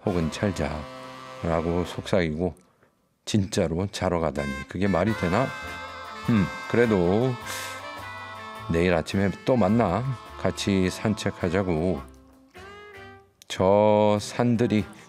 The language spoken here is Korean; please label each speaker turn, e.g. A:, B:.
A: 혹은 잘 자 라고 속삭이고 진짜로 자러 가다니 그게 말이 되나? 그래도 내일 아침에 또 만나. 같이 산책하자고. 저 산들이